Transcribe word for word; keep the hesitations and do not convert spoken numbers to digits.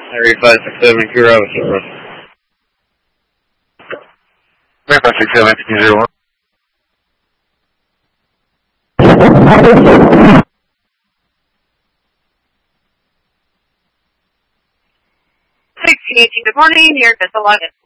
Area five six seven, Q Route service. five six seven, zero one. sixteen eighteen, good morning, New York, Vista Login.